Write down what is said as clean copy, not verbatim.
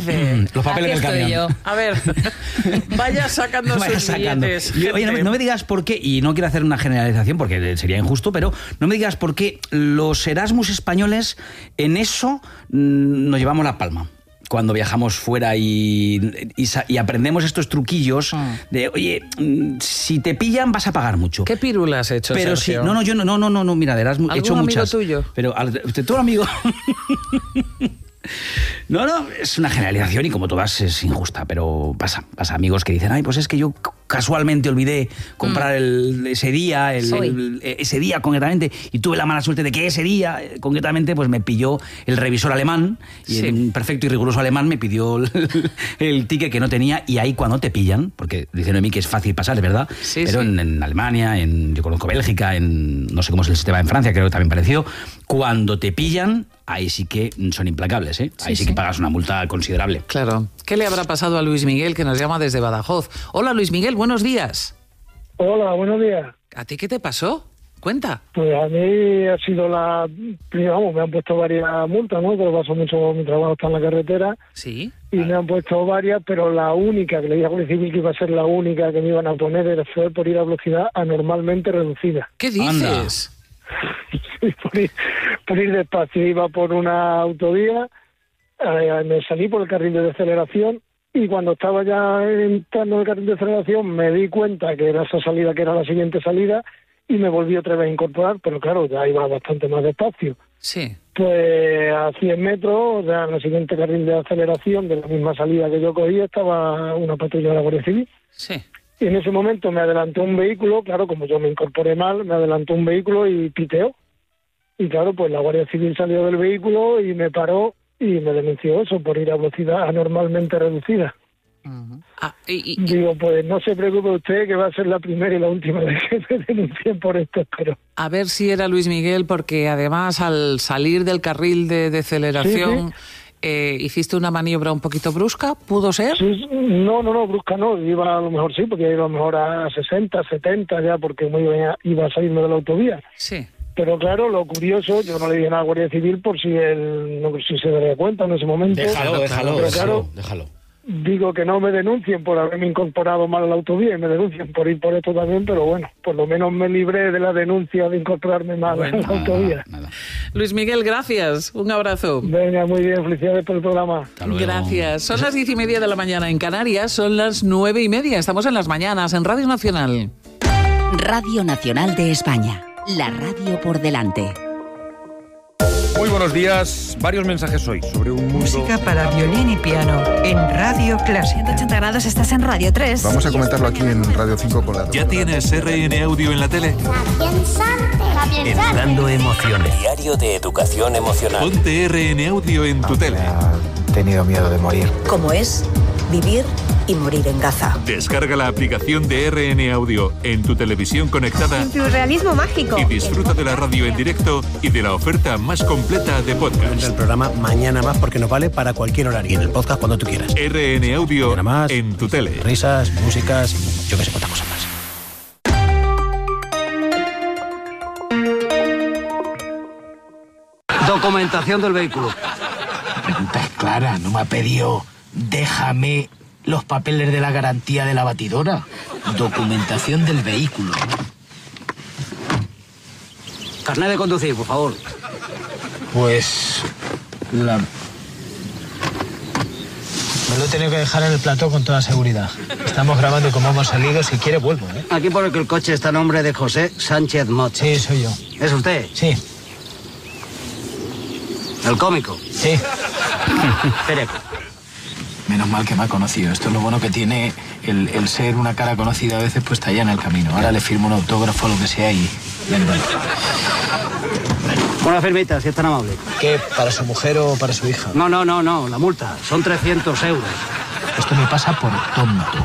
dice? Los papeles del camión. Yo. A ver, vaya sacando sus billetes. Oye, no me digas por qué, y no quiero hacer una generalización porque sería injusto, pero no me digas por qué los Erasmus españoles en eso nos llevamos la palma. Cuando viajamos fuera y aprendemos estos truquillos de, oye, si te pillan vas a pagar mucho. ¿Qué pirula has hecho, pero Sergio? Sí, no, mira, de Erasmus he hecho muchas. ¿Algún amigo tuyo? Pero tu amigo... No, es una generalización y como todas es injusta, pero pasa amigos que dicen, ay, pues es que yo casualmente olvidé comprar ese día concretamente, y tuve la mala suerte de que ese día concretamente pues me pilló el revisor alemán y en un perfecto y riguroso alemán me pidió el ticket que no tenía, y ahí cuando te pillan, porque dicen a mí que es fácil pasar, es verdad, pero en Alemania, yo conozco Bélgica, no sé cómo es el sistema en Francia, creo que también parecido, cuando te pillan, ahí sí que son implacables, ¿eh? Ahí sí que pagas una multa considerable. Claro. ¿Qué le habrá pasado a Luis Miguel, que nos llama desde Badajoz? Hola, Luis Miguel, buenos días. Hola, buenos días. ¿A ti qué te pasó? Cuenta. Pues a mí ha sido me han puesto varias multas, ¿no? Pero paso mucho, mi trabajo está en la carretera. Sí. Y me han puesto varias, pero la única que le dije a Guardia Civil que iba a ser la única que me iban a poner fue por ir a velocidad anormalmente reducida. ¿Qué dices? Sí, por ir despacio. Iba por una autovía, me salí por el carril de aceleración, y cuando estaba ya entrando en el carril de aceleración me di cuenta que era esa salida, que era la siguiente salida, y me volví otra vez a incorporar, pero claro, ya iba bastante más despacio. Sí. Pues a 100 metros, ya en el siguiente carril de aceleración, de la misma salida que yo cogí, estaba una patrulla de la Guardia Civil. Sí. Y en ese momento me adelantó un vehículo, claro, como yo me incorporé mal, me adelantó un vehículo y piteó. Y claro, pues la Guardia Civil salió del vehículo y me paró y me denunció eso por ir a velocidad anormalmente reducida. Digo, pues no se preocupe usted, que va a ser la primera y la última vez que me denuncien por esto, espero. A ver si era Luis Miguel, porque además al salir del carril de aceleración... Sí. ¿Hiciste una maniobra un poquito brusca? ¿Pudo ser? Sí, no, brusca no. Iba a lo mejor porque iba a lo mejor a 60, 70 ya, porque iba a salirme de la autovía. Sí. Pero claro, lo curioso, yo no le dije nada a la Guardia Civil por si él si se daría cuenta en ese momento. Déjalo. Digo que no me denuncien por haberme incorporado mal a la autovía y me denuncien por ir por esto también, pero bueno, por lo menos me libré de la denuncia de incorporarme mal a la autovía. Nada. Luis Miguel, gracias. Un abrazo. Venga, muy bien. Felicidades por el programa. Gracias. Son las 10:30 de la mañana en Canarias, son las 9:30. Estamos en las mañanas en Radio Nacional. Radio Nacional de España. La radio por delante. Muy buenos días. Varios mensajes hoy sobre un mundo... Música para violín y piano en Radio Clásica. 180 grados, estás en Radio 3. Vamos a comentarlo aquí en Radio 5 con la... ¿Ya tienes RN Audio en la tele? Educando emociones. Diario de educación emocional. Ponte RN Audio en tu tele. He tenido miedo de morir. ¿Cómo es vivir y morir en Gaza? Descarga la aplicación de RN Audio en tu televisión conectada. En tu realismo mágico. Y disfruta de la radio en directo y de la oferta más completa de podcast. El programa Mañana Más, porque nos vale para cualquier horario. Y en el podcast cuando tú quieras. RN Audio más, en tu tele. Risas, músicas, yo que sé cuántas cosas más. Documentación del vehículo. La pregunta es clara, no me ha pedido déjame los papeles de la garantía de la batidora. Documentación del vehículo. Carnet de conducir, por favor. Pues... Me lo he tenido que dejar en el plató con toda seguridad. Estamos grabando y como hemos salido, si quiere vuelvo, ¿eh? Aquí pone que el coche está a nombre de José Sánchez Mocha. Sí, soy yo. ¿Es usted? Sí. ¿El cómico? Sí. Espere. Menos mal que me ha conocido. Esto es lo bueno que tiene el ser una cara conocida a veces, pues está allá en el camino. Ahora le firmo un autógrafo, lo que sea, y... Vale. Una firmita, si es tan amable. ¿Qué? ¿Para su mujer o para su hija? No, la multa. Son 300 euros. Esto me pasa por tonto.